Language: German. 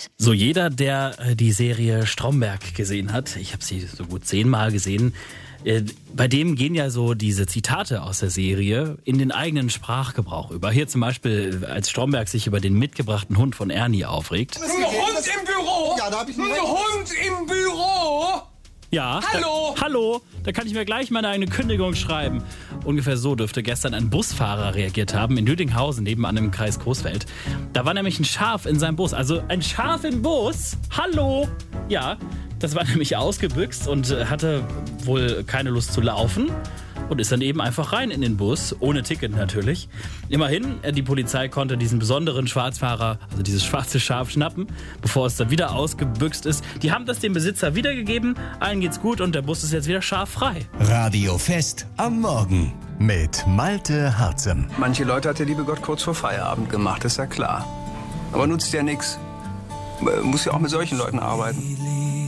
Welt. So jeder, der die Serie Stromberg gesehen hat, ich habe sie so gut 10-mal gesehen, bei dem gehen ja so diese Zitate aus der Serie in den eigenen Sprachgebrauch über. Hier zum Beispiel, als Stromberg sich über den mitgebrachten Hund von Ernie aufregt. Ein Hund im Büro? Ja, da hab ich einen Hund im Büro? Ja. Hallo? Hallo, da kann ich mir gleich meine eigene Kündigung schreiben. Ungefähr so dürfte gestern ein Busfahrer reagiert haben in Lüdinghausen, nebenan im Kreis Coesfeld. Da war nämlich ein Schaf in seinem Bus. Also ein Schaf im Bus? Hallo? Ja, das war nämlich ausgebüxt und hatte wohl keine Lust zu laufen. Und ist dann eben einfach rein in den Bus, ohne Ticket natürlich. Immerhin, die Polizei konnte diesen besonderen Schwarzfahrer, also dieses schwarze Schaf, schnappen, bevor es dann wieder ausgebüxt ist. Die haben das dem Besitzer wiedergegeben, allen geht's gut und der Bus ist jetzt wieder schaffrei. Radio Fest am Morgen mit Malte Harzem. Manche Leute hat der liebe Gott kurz vor Feierabend gemacht, ist ja klar. Aber nutzt ja nichts. Muss ja auch mit solchen Leuten arbeiten.